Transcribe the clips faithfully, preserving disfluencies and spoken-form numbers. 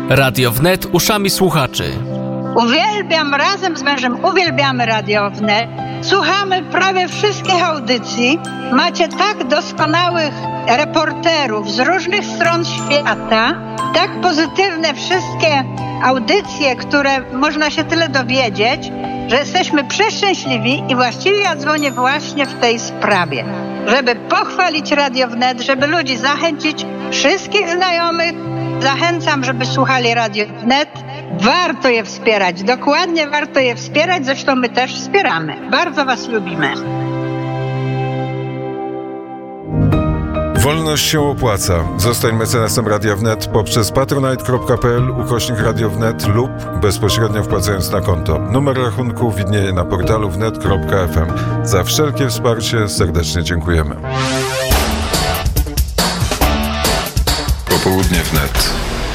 Radio Wnet uszami słuchaczy. Uwielbiam, razem z mężem uwielbiamy Radio Wnet. Słuchamy prawie wszystkich audycji. Macie tak doskonałych reporterów z różnych stron świata, tak pozytywne wszystkie audycje, które można się tyle dowiedzieć, że jesteśmy przeszczęśliwi i właściwie ja dzwonię właśnie w tej sprawie, żeby pochwalić Radio Wnet, żeby ludzi zachęcić, wszystkich znajomych. Zachęcam, żeby słuchali Radio Wnet. Warto je wspierać, dokładnie warto je wspierać, zresztą my też wspieramy. Bardzo was lubimy. Wolność się opłaca. Zostań mecenasem Radia Wnet poprzez patronite.pl ukośnik Radio Wnet lub bezpośrednio wpłacając na konto. Numer rachunku widnieje na portalu wnet kropka f m. Za wszelkie wsparcie serdecznie dziękujemy. Popołudnie Wnet.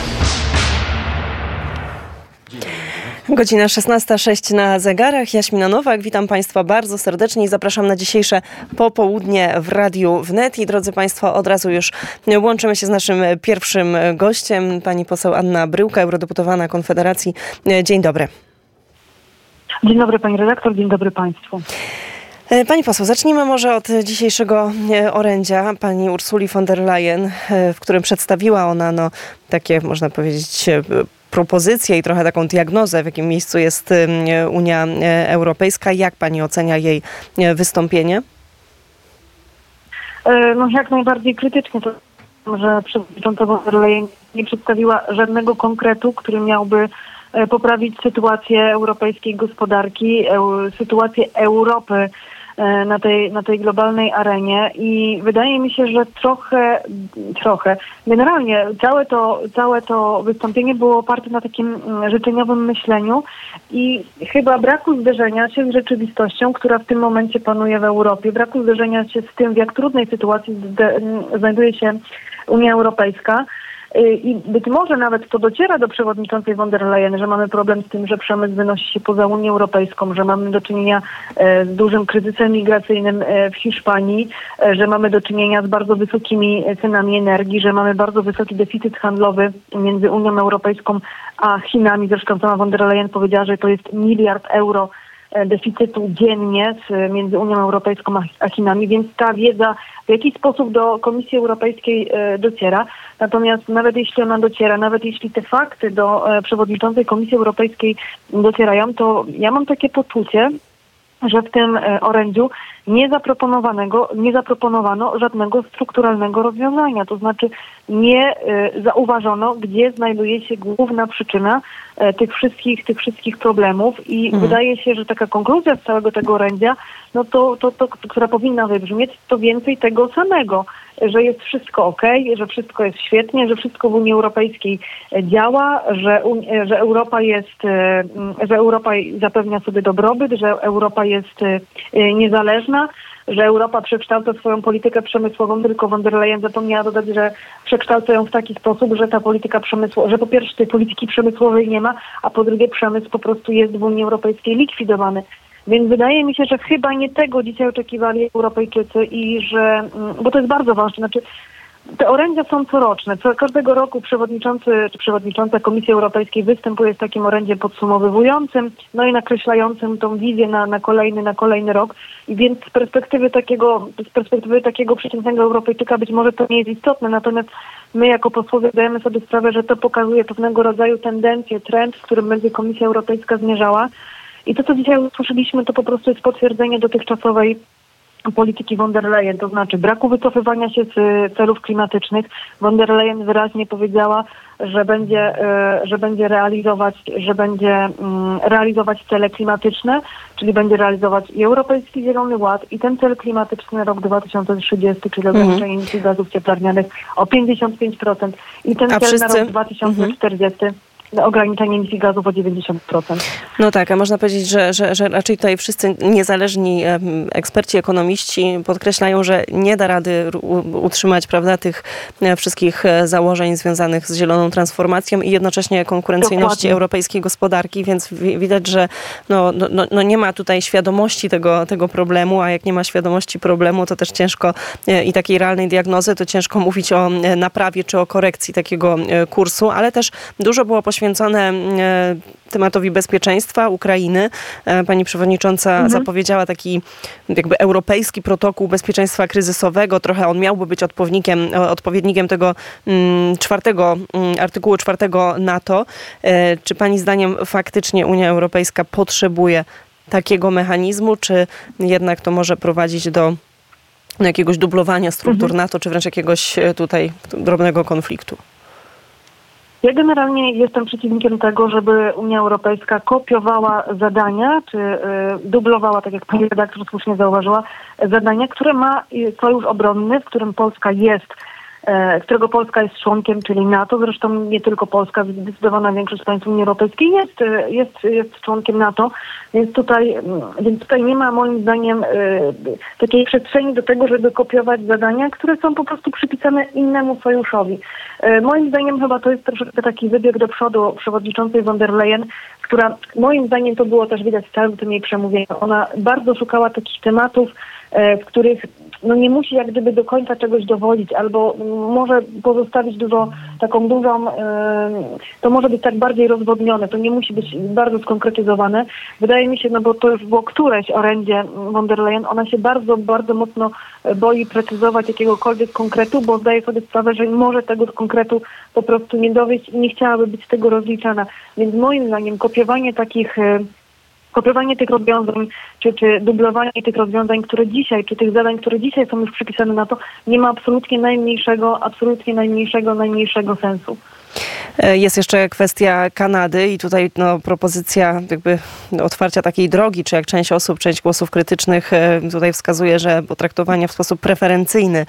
Godzina szesnasta sześć na zegarach. Jaśmina Nowak, witam Państwa bardzo serdecznie i zapraszam na dzisiejsze popołudnie w Radiu Wnet. I drodzy Państwo, od razu już łączymy się z naszym pierwszym gościem, pani poseł Anna Bryłka, eurodeputowana Konfederacji. Dzień dobry. Dzień dobry pani redaktor, dzień dobry Państwu. Pani poseł, zacznijmy może od dzisiejszego orędzia pani Ursuli von der Leyen, w którym przedstawiła ona no, takie, można powiedzieć, propozycje i trochę taką diagnozę, w jakim miejscu jest Unia Europejska. Jak pani ocenia jej wystąpienie? No jak najbardziej krytycznie, to że przewodnicząca von der Leyen nie przedstawiła żadnego konkretu, który miałby poprawić sytuację europejskiej gospodarki, sytuację Europy na tej, na tej globalnej arenie i wydaje mi się, że trochę, trochę, generalnie całe to, całe to wystąpienie było oparte na takim życzeniowym myśleniu i chyba braku zderzenia się z rzeczywistością, która w tym momencie panuje w Europie, braku zderzenia się z tym, w jak trudnej sytuacji znajduje się Unia Europejska. I być może nawet to dociera do przewodniczącej von der Leyen, że mamy problem z tym, że przemysł wynosi się poza Unię Europejską, że mamy do czynienia z dużym kryzysem migracyjnym w Hiszpanii, że mamy do czynienia z bardzo wysokimi cenami energii, że mamy bardzo wysoki deficyt handlowy między Unią Europejską a Chinami. Zresztą sama von der Leyen powiedziała, że to jest miliard euro deficytu dziennie między Unią Europejską a Chinami, więc ta wiedza w jakiś sposób do Komisji Europejskiej dociera. Natomiast nawet jeśli ona dociera, nawet jeśli te fakty do przewodniczącej Komisji Europejskiej docierają, to ja mam takie poczucie, że w tym orędziu nie zaproponowanego, nie zaproponowano żadnego strukturalnego rozwiązania. To znaczy nie zauważono, gdzie znajduje się główna przyczyna tych wszystkich, tych wszystkich problemów i hmm. wydaje się, że taka konkluzja z całego tego orędzia, no to, to, to, która powinna wybrzmieć, to więcej tego samego, że jest wszystko okej, że wszystko jest świetnie, że wszystko w Unii Europejskiej działa, że, że Europa jest, że Europa zapewnia sobie dobrobyt, że Europa jest niezależna, że Europa przekształca swoją politykę przemysłową, tylko von der Leyen zapomniała dodać, że przekształca ją w taki sposób, że ta polityka przemysłowa, że po pierwsze tej polityki przemysłowej nie ma, a po drugie przemysł po prostu jest w Unii Europejskiej likwidowany. Więc wydaje mi się, że chyba nie tego dzisiaj oczekiwali Europejczycy i że, bo to jest bardzo ważne, znaczy te orędzia są coroczne. Co, każdego roku przewodniczący czy przewodnicząca Komisji Europejskiej występuje z takim orędziem podsumowywującym, no i nakreślającym tą wizję na, na kolejny, na kolejny rok. I więc z perspektywy takiego, z perspektywy takiego przeciętnego Europejczyka być może to nie jest istotne, natomiast my jako posłowie zdajemy sobie sprawę, że to pokazuje pewnego rodzaju tendencję, trend, w którym będzie Komisja Europejska zmierzała. I to, co dzisiaj usłyszeliśmy, to po prostu jest potwierdzenie dotychczasowej polityki von der Leyen, to znaczy braku wycofywania się z celów klimatycznych. Von der Leyen wyraźnie powiedziała, że będzie, że będzie realizować, że będzie realizować cele klimatyczne, czyli będzie realizować i Europejski Zielony Ład i ten cel klimatyczny rok dwa tysiące trzydziesty, czyli ograniczenie emisji gazów cieplarnianych o pięćdziesiąt pięć procent i ten A cel wszyscy... na rok dwa tysiące czterdziesty. ograniczenie emisji gazów o dziewięćdziesiąt procent. No tak, a można powiedzieć, że, że, że raczej tutaj wszyscy niezależni eksperci, ekonomiści podkreślają, że nie da rady utrzymać, prawda, tych wszystkich założeń związanych z zieloną transformacją i jednocześnie konkurencyjności Dokładnie. europejskiej gospodarki, więc widać, że no, no, no nie ma tutaj świadomości tego, tego problemu, a jak nie ma świadomości problemu, to też ciężko i takiej realnej diagnozy, to ciężko mówić o naprawie czy o korekcji takiego kursu, ale też dużo było poświęcone tematowi bezpieczeństwa Ukrainy. Pani przewodnicząca mhm. zapowiedziała taki jakby europejski protokół bezpieczeństwa kryzysowego. Trochę on miałby być odpowiednikiem, odpowiednikiem tego mm, czwartego, mm, artykułu czwartego NATO. E, czy pani zdaniem faktycznie Unia Europejska potrzebuje takiego mechanizmu, czy jednak to może prowadzić do jakiegoś dublowania struktur mhm. NATO, czy wręcz jakiegoś tutaj drobnego konfliktu? Ja generalnie jestem przeciwnikiem tego, żeby Unia Europejska kopiowała zadania, czy y, dublowała, tak jak pani redaktor słusznie zauważyła, zadania, które ma sojusz obronny, w którym Polska jest, y, którego Polska jest członkiem, czyli NATO. Zresztą nie tylko Polska, zdecydowana większość państw Unii Europejskiej jest, y, jest, jest członkiem NATO, więc tutaj, y, więc tutaj nie ma moim zdaniem y, takiej przestrzeni do tego, żeby kopiować zadania, które są po prostu przypisane innemu sojuszowi. Moim zdaniem chyba to jest troszeczkę taki wybieg do przodu przewodniczącej von der Leyen, która moim zdaniem to było też widać w całym tym jej przemówieniu. Ona bardzo szukała takich tematów, w których no nie musi jak gdyby do końca czegoś dowodzić, albo może pozostawić dużo, taką dużą, to może być tak bardziej rozwodnione, to nie musi być bardzo skonkretyzowane. Wydaje mi się, no bo to już było któreś orędzie von der Leyen, ona się bardzo, bardzo mocno boi precyzować jakiegokolwiek konkretu, bo zdaje sobie sprawę, że może tego konkretu po prostu nie dowieść i nie chciałaby być z tego rozliczana. Więc moim zdaniem kopiowanie takich Kopiowanie tych rozwiązań, czy, czy dublowanie tych rozwiązań, które dzisiaj, czy tych zadań, które dzisiaj są już przypisane na to, nie ma absolutnie najmniejszego, absolutnie najmniejszego, najmniejszego sensu. Jest jeszcze kwestia Kanady i tutaj no, propozycja jakby otwarcia takiej drogi, czy jak część osób, część głosów krytycznych tutaj wskazuje, że potraktowanie w sposób preferencyjny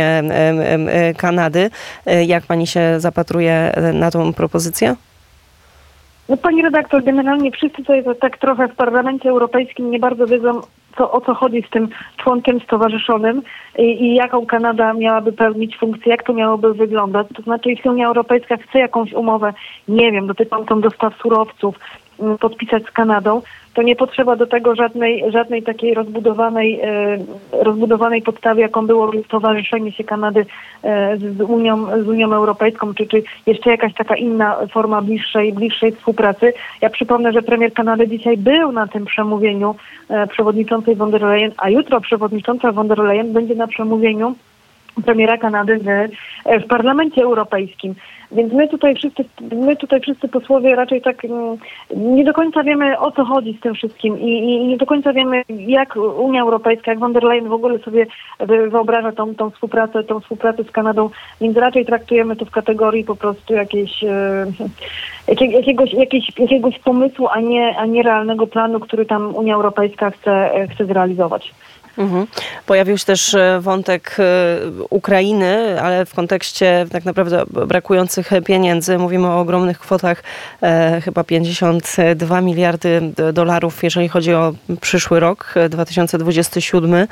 Kanady. Jak pani się zapatruje na tą propozycję? No pani redaktor, generalnie wszyscy tutaj tak trochę w Parlamencie Europejskim nie bardzo wiedzą, co, o co chodzi z tym członkiem stowarzyszonym i, i jaką Kanada miałaby pełnić funkcję, jak to miałoby wyglądać. To znaczy, jeśli Unia Europejska chce jakąś umowę, nie wiem, dotyczącą dostaw surowców, podpisać z Kanadą, to nie potrzeba do tego żadnej, żadnej takiej rozbudowanej, e, rozbudowanej podstawy, jaką było stowarzyszenie się Kanady e, z, Unią, z Unią Europejską, czy, czy jeszcze jakaś taka inna forma bliższej, bliższej współpracy. Ja przypomnę, że premier Kanady dzisiaj był na tym przemówieniu e, przewodniczącej von der Leyen, a jutro przewodnicząca von der Leyen będzie na przemówieniu premiera Kanady w, w Parlamencie Europejskim. Więc my tutaj wszyscy, my tutaj wszyscy posłowie raczej tak nie do końca wiemy, o co chodzi z tym wszystkim i, i nie do końca wiemy, jak Unia Europejska, jak von der Leyen w ogóle sobie wyobraża tą, tą współpracę, tą współpracę z Kanadą, więc raczej traktujemy to w kategorii po prostu jakiejś, jakiej, jakiegoś, jakiegoś, jakiegoś pomysłu, a nie, a nie realnego planu, który tam Unia Europejska chce, chce zrealizować. Mhm. Pojawił się też wątek Ukrainy, ale w kontekście tak naprawdę brakujących pieniędzy. Mówimy o ogromnych kwotach, e, chyba pięćdziesiąt dwa miliardy dolarów, jeżeli chodzi o przyszły rok, dwa tysiące dwudziesty siódmy.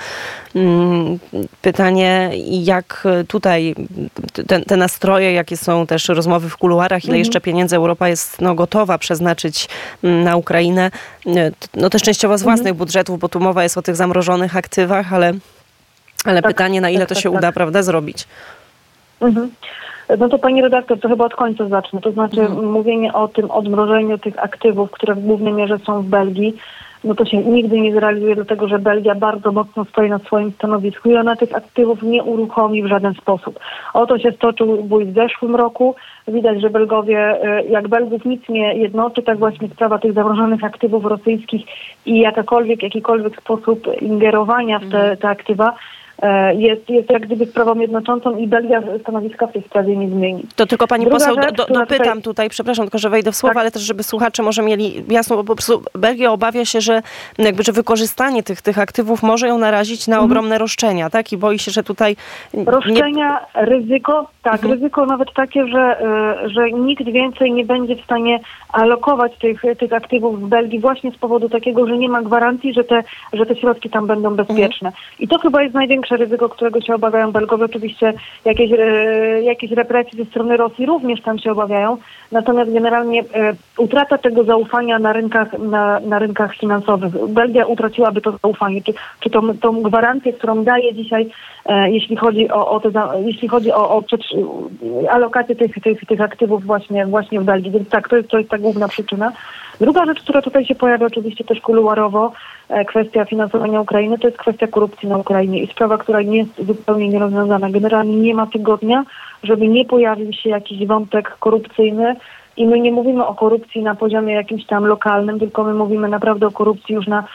Pytanie, jak tutaj te, te nastroje, jakie są też rozmowy w kuluarach, ile mhm. jeszcze pieniędzy Europa jest no, gotowa przeznaczyć na Ukrainę, no też częściowo z własnych mhm. budżetów, bo tu mowa jest o tych zamrożonych aktywach, ale, ale tak, pytanie, na ile tak, to się tak, uda, tak. prawda, zrobić? Mhm. No to pani redaktor, to chyba od końca zacznę. To znaczy mhm. mówienie o tym odmrożeniu tych aktywów, które w głównej mierze są w Belgii, no to się nigdy nie zrealizuje, dlatego że Belgia bardzo mocno stoi na swoim stanowisku i ona tych aktywów nie uruchomi w żaden sposób. Oto się stoczył bój w zeszłym roku. Widać, że Belgowie, jak Belgów nic nie jednoczy, tak właśnie sprawa tych zamrożonych aktywów rosyjskich i jakakolwiek, jakikolwiek sposób ingerowania w te, te aktywa jest, jest jak gdyby sprawą jednoczącą i Belgia stanowiska w tej sprawie nie zmieni. To tylko pani Druga poseł, rzecz, do, która dopytam tutaj, tutaj, przepraszam, tylko że wejdę w słowa, tak. ale też żeby słuchacze może mieli jasno, bo po prostu Belgia obawia się, że jakby, że wykorzystanie tych, tych aktywów może ją narazić na Mhm. ogromne roszczenia, tak? I boi się, że tutaj... Roszczenia, nie... ryzyko, tak, Mhm. ryzyko nawet takie, że, y, że nikt więcej nie będzie w stanie alokować tych, tych aktywów w Belgii właśnie z powodu takiego, że nie ma gwarancji, że te, że te środki tam będą bezpieczne. Mhm. I to chyba jest największe ryzyko, którego się obawiają Belgowie. Oczywiście jakieś, y, jakieś represje ze strony Rosji również tam się obawiają, natomiast generalnie y, utrata tego zaufania na rynkach, na, na rynkach finansowych. Belgia utraciłaby to zaufanie, czy, czy tą, tą gwarancję, którą daje dzisiaj, e, jeśli chodzi o, o te, jeśli chodzi o, o alokację tych, tych, tych aktywów właśnie, właśnie w Belgii. Więc tak, to jest, to jest ta główna przyczyna. Druga rzecz, która tutaj się pojawia oczywiście też kuluarowo, e, kwestia finansowania Ukrainy, to jest kwestia korupcji na Ukrainie i sprawa, która nie jest zupełnie nierozwiązana. Generalnie nie ma tygodnia, żeby nie pojawił się jakiś wątek korupcyjny. I my nie mówimy o korupcji na poziomie jakimś tam lokalnym, tylko my mówimy naprawdę o korupcji już na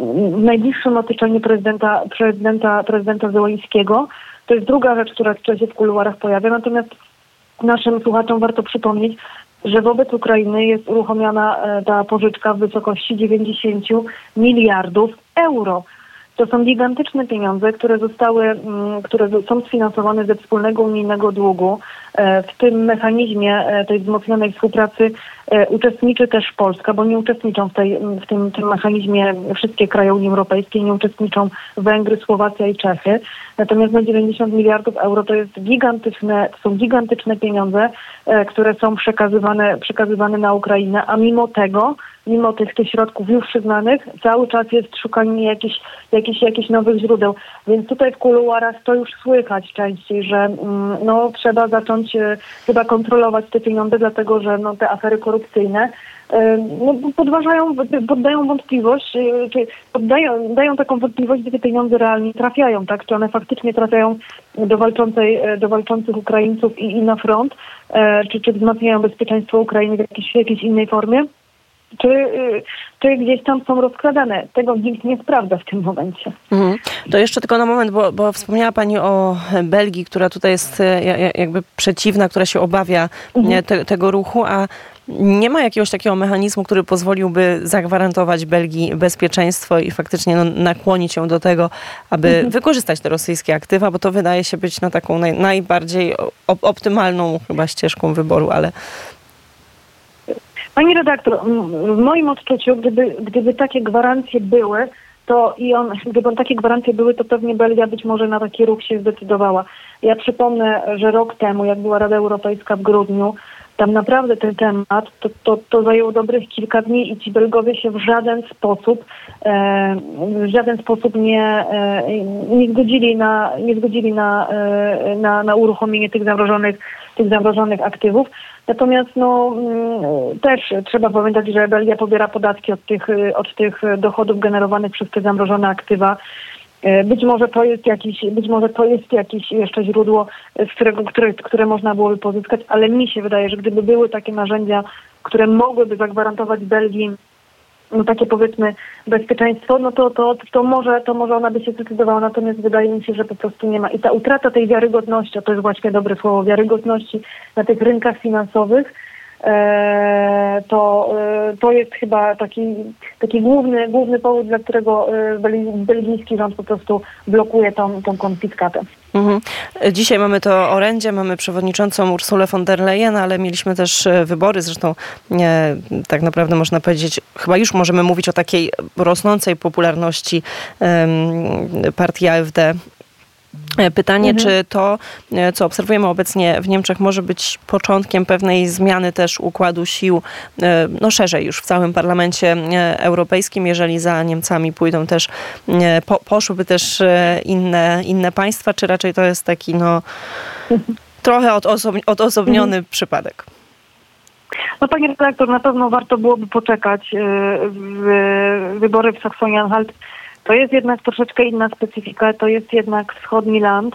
w najbliższym otoczeniu prezydenta, prezydenta, prezydenta Zełenskiego. To jest druga rzecz, która, która się w kuluarach pojawia. Natomiast naszym słuchaczom warto przypomnieć, że wobec Ukrainy jest uruchomiona ta pożyczka w wysokości dziewięćdziesiąt miliardów euro. To są gigantyczne pieniądze, które zostały, które są sfinansowane ze wspólnego unijnego długu. W tym mechanizmie tej wzmocnionej współpracy uczestniczy też Polska, bo nie uczestniczą w, tej, w tym, tym mechanizmie wszystkie kraje Unii Europejskiej, nie uczestniczą Węgry, Słowacja i Czechy. Natomiast na dziewięćdziesiąt miliardów euro to jest gigantyczne, to są gigantyczne pieniądze, które są przekazywane, przekazywane na Ukrainę, a mimo tego, mimo tych, tych środków już przyznanych, cały czas jest szukanie jakichś, jakichś, jakichś nowych źródeł. Więc tutaj w kuluarach to już słychać częściej, że mm, no, trzeba zacząć e, chyba kontrolować te pieniądze, dlatego że no, te afery korupcyjne e, no, podważają, poddają wątpliwość, e, czy poddają, dają taką wątpliwość, gdzie te pieniądze realnie trafiają, tak? Czy one faktycznie trafiają do, walczącej, do walczących Ukraińców i, i na front, e, czy, czy wzmacniają bezpieczeństwo Ukrainy w jakiejś, w jakiejś innej formie. Czy, czy gdzieś tam są rozkradane. Tego nikt nie sprawdza w tym momencie. Mhm. To jeszcze tylko na moment, bo, bo wspomniała pani o Belgii, która tutaj jest jakby przeciwna, która się obawia mhm. te, tego ruchu, a nie ma jakiegoś takiego mechanizmu, który pozwoliłby zagwarantować Belgii bezpieczeństwo i faktycznie no, nakłonić ją do tego, aby mhm. wykorzystać te rosyjskie aktywa, bo to wydaje się być no, taką naj, najbardziej op- optymalną chyba ścieżką wyboru, ale... Pani redaktor, w moim odczuciu, gdyby, gdyby takie gwarancje były, to i on, gdyby takie gwarancje były, to pewnie Belgia być może na taki ruch się zdecydowała. Ja przypomnę, że rok temu, jak była Rada Europejska w grudniu, tam naprawdę ten temat, to, to, to zajęło dobrych kilka dni i ci Belgowie się w żaden sposób, e, w żaden sposób nie, e, nie zgodzili na, nie zgodzili na, e, na, na uruchomienie tych zamrożonych, tych zamrożonych aktywów. Natomiast no, też trzeba pamiętać, że Belgia pobiera podatki od tych, od tych dochodów generowanych przez te zamrożone aktywa. Być może to jest jakiś, być może to jest jakieś jeszcze źródło, z którego, które, które można byłoby pozyskać, ale mi się wydaje, że gdyby były takie narzędzia, które mogłyby zagwarantować Belgii no takie powiedzmy bezpieczeństwo, no to, to, to, może, to może ona by się zdecydowała, natomiast wydaje mi się, że po prostu nie ma. I ta utrata tej wiarygodności, to jest właśnie dobre słowo, wiarygodności na tych rynkach finansowych, e, to, e, to jest chyba taki, taki główny, główny powód, dla którego e, belgijski rząd po prostu blokuje tą, tą konfiskatę. Mhm. Dzisiaj mamy to orędzie, mamy przewodniczącą Ursulę von der Leyen, ale mieliśmy też wybory, zresztą nie, tak naprawdę można powiedzieć, chyba już możemy mówić o takiej rosnącej popularności um, partii A F D. Pytanie, mhm. czy to, co obserwujemy obecnie w Niemczech, może być początkiem pewnej zmiany też układu sił, no szerzej już w całym Parlamencie Europejskim, jeżeli za Niemcami pójdą też, po, poszłyby też inne, inne państwa, czy raczej to jest taki no mhm. trochę odosob- odosobniony mhm. przypadek? No pani redaktor, na pewno warto byłoby poczekać w wybory w Saksonii-Anhalt. To jest jednak troszeczkę inna specyfika, to jest jednak wschodni land.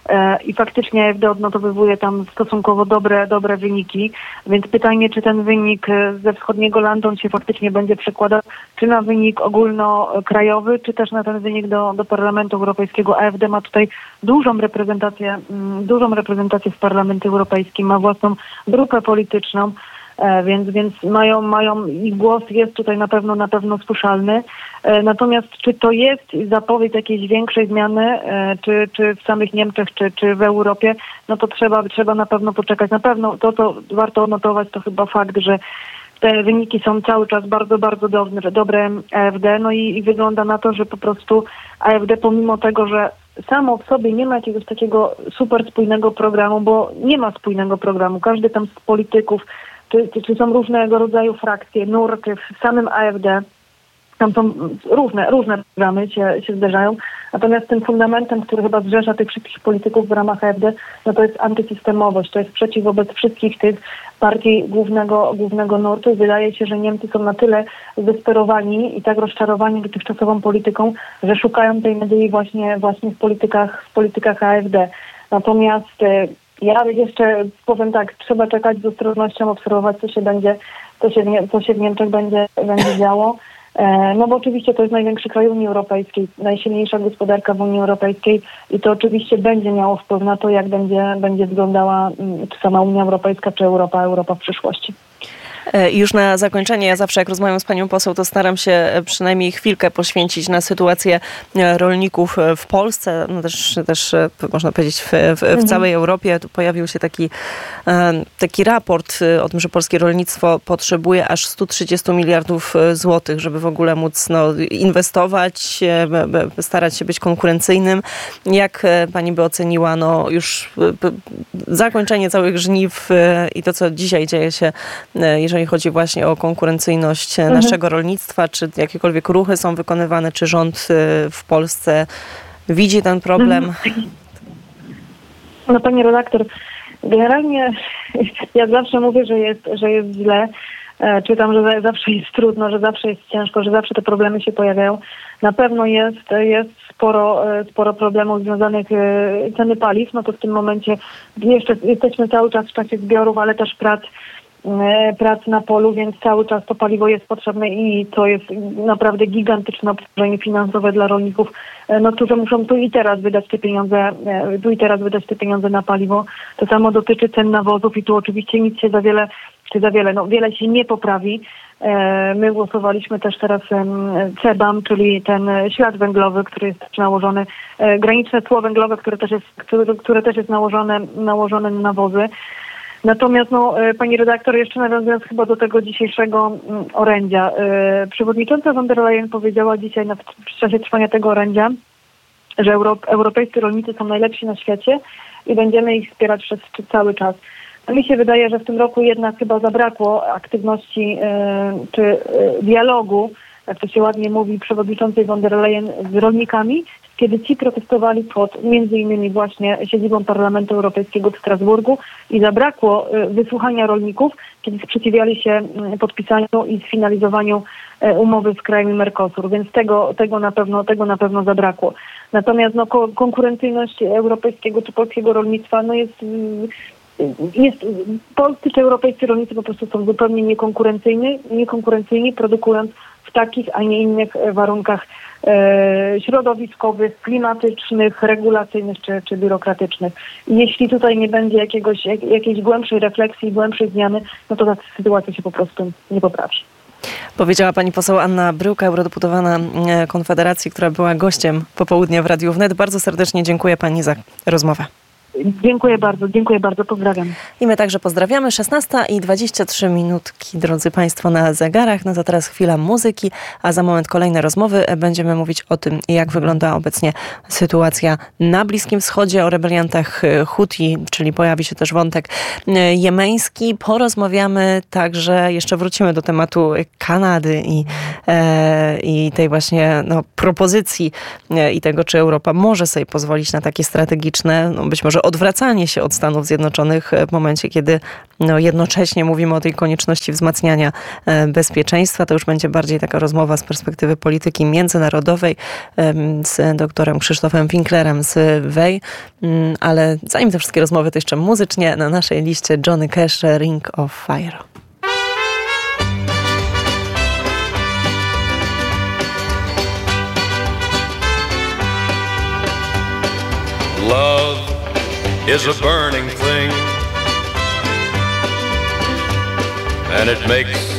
i faktycznie A F D odnotowywuje tam stosunkowo dobre, dobre wyniki, więc pytanie, czy ten wynik ze wschodniego landu się faktycznie będzie przekładał, czy na wynik ogólnokrajowy, czy też na ten wynik do, do Parlamentu Europejskiego. A F D ma tutaj dużą reprezentację, dużą reprezentację w Parlamencie Europejskim, ma własną grupę polityczną, Więc, więc mają, mają, ich głos jest tutaj na pewno, na pewno słyszalny. Natomiast czy to jest zapowiedź jakiejś większej zmiany, czy, czy w samych Niemczech, czy, czy w Europie, no to trzeba, trzeba na pewno poczekać. Na pewno to, co warto odnotować, to chyba fakt, że te wyniki są cały czas bardzo, bardzo dobre, dobre A F D, no i, i wygląda na to, że po prostu A F D pomimo tego, że samo w sobie nie ma jakiegoś takiego super spójnego programu, bo nie ma spójnego programu. Każdy tam z polityków, czy, czy, czy są różnego rodzaju frakcje, nurty w samym A F D, tam są różne, różne programy się, się zderzają. Natomiast tym fundamentem, który chyba zrzesza tych wszystkich polityków w ramach A F D, no to jest antysystemowość. To jest sprzeciw wobec wszystkich tych partii głównego, głównego nurtu. Wydaje się, że Niemcy są na tyle zdesperowani i tak rozczarowani dotychczasową polityką, że szukają tej nadziei właśnie, właśnie w politykach, w politykach A F D. Natomiast ja jeszcze powiem tak, trzeba czekać z ostrożnością, obserwować, co się będzie, co się, co się w Niemczech będzie, będzie działo. No bo oczywiście to jest największy kraj Unii Europejskiej, najsilniejsza gospodarka w Unii Europejskiej i to oczywiście będzie miało wpływ na to, jak będzie, będzie wyglądała czy sama Unia Europejska, czy Europa, Europa w przyszłości. I już na zakończenie, ja zawsze jak rozmawiam z panią poseł, to staram się przynajmniej chwilkę poświęcić na sytuację rolników w Polsce, no też, też można powiedzieć w, w, w całej Europie. Tu pojawił się taki, taki raport o tym, że polskie rolnictwo potrzebuje aż sto trzydzieści miliardów złotych, żeby w ogóle móc no, inwestować, starać się być konkurencyjnym. Jak pani by oceniła no, już zakończenie całych żniw i to, co dzisiaj dzieje się, jeżeli Jeżeli chodzi właśnie o konkurencyjność mhm. naszego rolnictwa, czy jakiekolwiek ruchy są wykonywane, czy rząd w Polsce widzi ten problem? Mhm. No pani redaktor, generalnie ja zawsze mówię, że jest, że jest źle. Czytam, że zawsze jest trudno, że zawsze jest ciężko, że zawsze te problemy się pojawiają. Na pewno jest, jest sporo, sporo problemów związanych z ceny paliw. No to w tym momencie jeszcze jesteśmy cały czas w czasie zbiorów, ale też prac prac na polu, więc cały czas to paliwo jest potrzebne i to jest naprawdę gigantyczne obciążenie finansowe dla rolników, no, którzy muszą tu i teraz wydać te pieniądze, tu i teraz wydać te pieniądze na paliwo. To samo dotyczy cen nawozów i tu oczywiście nic się za wiele, czy za wiele, no wiele się nie poprawi. My głosowaliśmy też teraz C B A M, czyli ten ślad węglowy, który jest też nałożony, graniczne tło węglowe, które też jest, które, które też jest nałożone, nałożone na nawozy. Natomiast, no, pani redaktor, jeszcze nawiązując chyba do tego dzisiejszego orędzia. Przewodnicząca von der Leyen powiedziała dzisiaj na, w czasie trwania tego orędzia, że Euro, europejscy rolnicy są najlepsi na świecie i będziemy ich wspierać przez cały czas. A mi się wydaje, że w tym roku jednak chyba zabrakło aktywności czy dialogu, jak to się ładnie mówi, przewodniczącej von der Leyen z rolnikami, kiedy ci protestowali pod między innymi właśnie siedzibą Parlamentu Europejskiego w Strasburgu i zabrakło wysłuchania rolników, kiedy sprzeciwiali się podpisaniu i sfinalizowaniu umowy z krajami Mercosur, więc tego, tego na pewno, tego na pewno zabrakło. Natomiast no, konkurencyjność europejskiego czy polskiego rolnictwa no jest Jest, polscy czy europejscy rolnicy po prostu są zupełnie niekonkurencyjni, niekonkurencyjni, produkując w takich, a nie innych warunkach e, środowiskowych, klimatycznych, regulacyjnych czy, czy biurokratycznych. I jeśli tutaj nie będzie jakiegoś, jak, jakiejś głębszej refleksji, głębszej zmiany, no to ta sytuacja się po prostu nie poprawi. Powiedziała pani poseł Anna Bryłka, eurodeputowana Konfederacji, która była gościem popołudnia w Radiu Wnet. Bardzo serdecznie dziękuję pani za rozmowę. Dziękuję bardzo, dziękuję bardzo, pozdrawiam. I my także pozdrawiamy. szesnasta i dwadzieścia trzy minutki, drodzy państwo, na zegarach. No to teraz chwila muzyki, a za moment kolejne rozmowy. Będziemy mówić o tym, jak wygląda obecnie sytuacja na Bliskim Wschodzie, o rebeliantach Huti, czyli pojawi się też wątek jemeński. Porozmawiamy także, jeszcze wrócimy do tematu Kanady i, e, i tej właśnie no, propozycji e, i tego, czy Europa może sobie pozwolić na takie strategiczne, no być może odwracanie się od Stanów Zjednoczonych w momencie, kiedy no, jednocześnie mówimy o tej konieczności wzmacniania bezpieczeństwa. To już będzie bardziej taka rozmowa z perspektywy polityki międzynarodowej z doktorem Krzysztofem Winklerem z W E I. Ale zanim te wszystkie rozmowy, to jeszcze muzycznie na naszej liście Johnny Cash, Ring of Fire. Love is a burning thing, and it makes